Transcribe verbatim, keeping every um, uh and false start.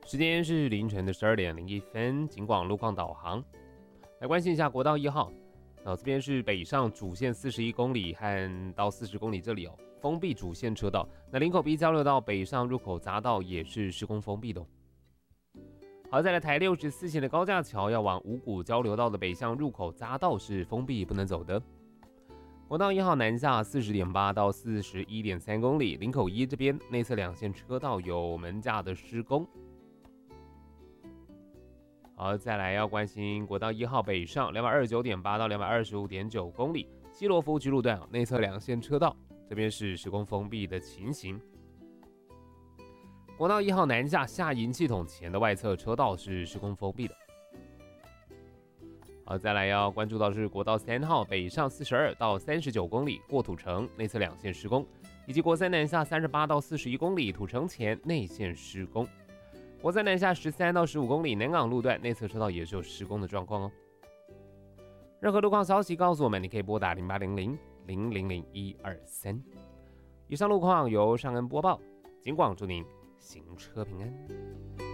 时间是凌晨的十二点零一分，警广路况导航，来关心一下国道一号。哦，这边是北上主线四十一公里和到四十公里这里哦，封闭主线车道。那林口 B 交流道北上入口匝道也是施工封闭的、哦。好，再来台六十四线的高架桥要往五股交流道的北向入口匝道是封闭不能走的。国道一号南下四十点八到四十一点三公里，林口一这边内侧两线车道有门架的施工。好，再来要关心国道一号北上两百二十九点八到两百二十五点九公里，基罗福居路段内侧两线车道，这边是施工封闭的情形。国道一号南下下营系统前的外侧车道是施工封闭的。好，再来要关注到是国道三号北上四十二到三十九公里过土城内侧两线施工，以及国三南下三十八到四十一公里土城前内线施工。国三南下十三到十五公里南港路段内侧车道也是有施工的状况哦。任何路况消息告诉我们，你可以拨打零八零零零零零一二三。以上路况由尚恩播报，警广祝您行车平安。